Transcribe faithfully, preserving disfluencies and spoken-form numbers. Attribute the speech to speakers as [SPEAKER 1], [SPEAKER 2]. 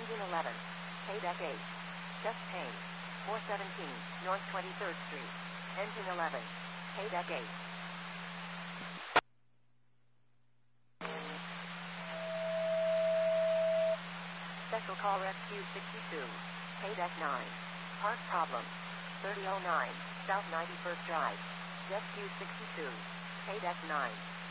[SPEAKER 1] Engine eleven. Paydeck eight. Chest pain. four seventeen, North twenty-third Street. Engine eleven. Paydeck eight. Special call Rescue sixty-two. Paydeck nine. Park problem. thirty oh nine, South ninety-first Drive. Rescue sixty-two. Paydeck nine.